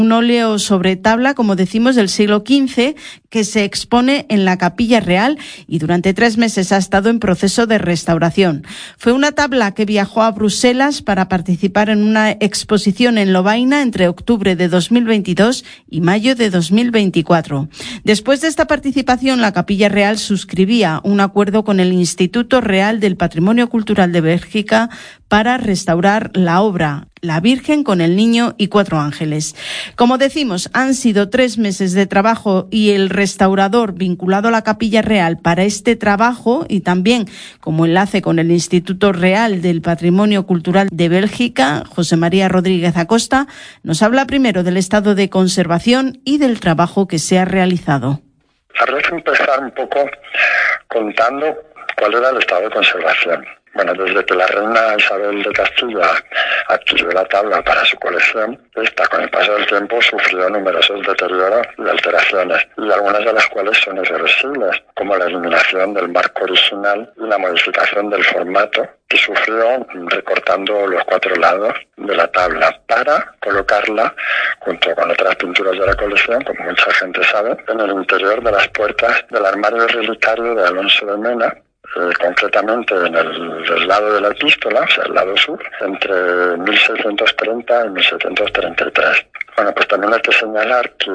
Un óleo sobre tabla, como decimos, del siglo XV, que se expone en la Capilla Real y durante 3 meses ha estado en proceso de restauración. Fue una tabla que viajó a Bruselas para participar en una exposición en Lovaina entre octubre de 2022 y mayo de 2024. Después de esta participación, la Capilla Real suscribía un acuerdo con el Instituto Real del Patrimonio Cultural de Bélgica para restaurar la obra La Virgen con el Niño y 4 ángeles. Como decimos, han sido 3 meses de trabajo y el restaurador vinculado a la Capilla Real para este trabajo y también como enlace con el Instituto Real del Patrimonio Cultural de Bélgica, José María Rodríguez Acosta, nos habla primero del estado de conservación y del trabajo que se ha realizado. Habría que empezar un poco contando cuál era el estado de conservación. Bueno, desde que la reina Isabel de Castilla adquirió la tabla para su colección, esta con el paso del tiempo sufrió numerosos deterioros y alteraciones, y algunas de las cuales son irreversibles, como la eliminación del marco original y la modificación del formato, que sufrió recortando los 4 lados de la tabla para colocarla, junto con otras pinturas de la colección, como mucha gente sabe, en el interior de las puertas del armario relicario de Alonso de Mena, concretamente en el lado de la epístola, o sea, el lado sur, entre 1630 y 1733. Bueno, pues también hay que señalar que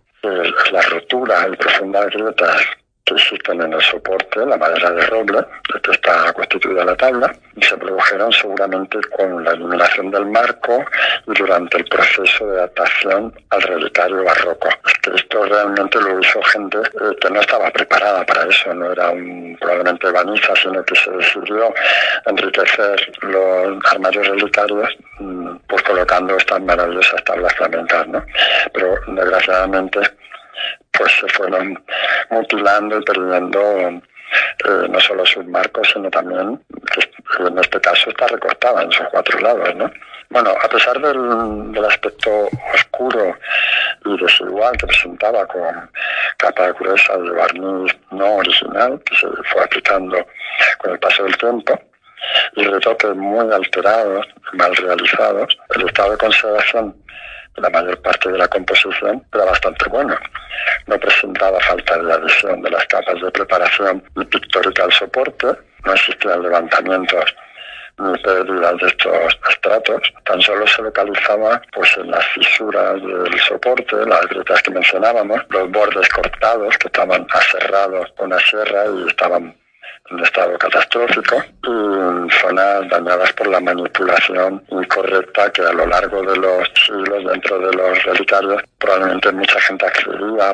la rotura y profundas grietas que existen en el soporte, la madera de roble, de que está constituida la tabla, y se produjeron seguramente con la eliminación del marco y durante el proceso de adaptación al relicario barroco. Es que esto realmente lo hizo gente que no estaba preparada para eso, no era probablemente vaniza, sino que se decidió enriquecer los armarios relicarios pues colocando estas maravillosas tablas flamencas, ¿no? Pero desgraciadamente pues se fueron mutilando y perdiendo no solo sus marcos, sino también, que en este caso está recortada en sus 4 lados, ¿no? Bueno, a pesar del aspecto oscuro y desigual que presentaba con capa gruesa de barniz no original, que se fue aplicando con el paso del tiempo, y retoques muy alterados, mal realizados, el estado de conservación la mayor parte de la composición era bastante buena. No presentaba falta de adhesión de las capas de preparación y pictórica al soporte, no existían levantamientos ni pérdidas de estos estratos, tan solo se localizaba pues en las fisuras del soporte, las grietas que mencionábamos, los bordes cortados que estaban aserrados con una sierra y estaban en estado catastrófico, y zonas dañadas por la manipulación incorrecta que a lo largo de los siglos dentro de los relicarios probablemente mucha gente accedía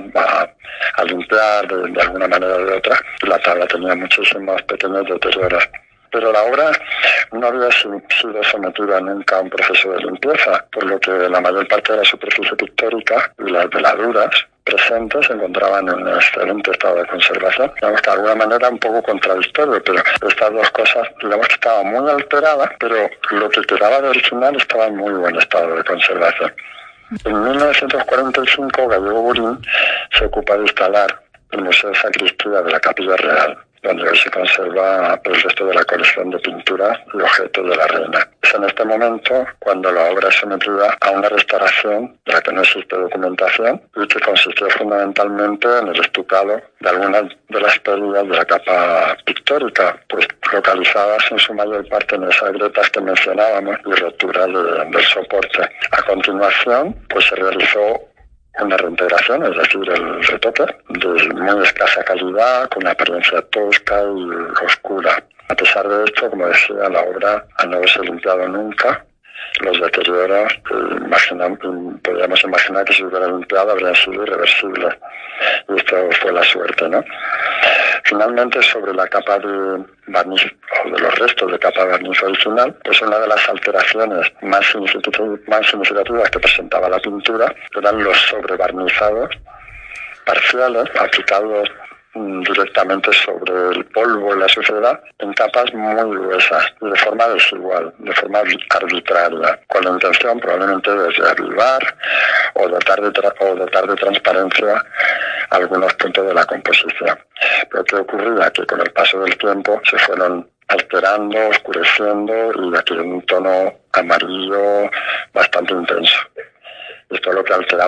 a limpiar de alguna manera o de otra, y la tabla tenía muchísimos pequeños deterioros. Pero la obra no había sido sometida nunca a un proceso de limpieza, por lo que la mayor parte de la superficie pictórica y las veladuras presentes se encontraban en un excelente estado de conservación. Digamos que de alguna manera un poco contradictorio, pero estas dos cosas, digamos que estaban muy alteradas, pero lo que quedaba de original estaba en muy buen estado de conservación. En 1945, Gallego Burín se ocupa de instalar el Museo de Sacristía de la Capilla Real, donde hoy se conserva el resto de la colección de pinturas y objetos de la reina. Es en este momento cuando la obra es sometida a una restauración de la que no existe documentación y que consistió fundamentalmente en el estucado de algunas de las pérdidas de la capa pictórica, pues localizadas en su mayor parte en esas grietas que mencionábamos y roturas del soporte. A continuación, pues se realizó una reintegración, es decir, el retoque, de muy escasa calidad, con una apariencia tosca y oscura. A pesar de esto, como decía, la obra, al no haberse limpiado nunca, los deterioros, podríamos imaginar que si hubiera limpiado habrían sido irreversibles. Y esto fue la suerte, ¿no? Finalmente, sobre la capa de barniz, o de los restos de capa de barniz original, pues una de las alteraciones más significativas que presentaba la pintura eran los sobrebarnizados parciales aplicados directamente sobre el polvo y la suciedad en capas muy gruesas y de forma desigual, de forma arbitraria, con la intención probablemente de derribar o dotar de transparencia algunos puntos de la composición. Pero ¿qué ocurría? Que con el paso del tiempo se fueron alterando, oscureciendo y adquiriendo un tono amarillo bastante intenso. Esto es lo que alteraba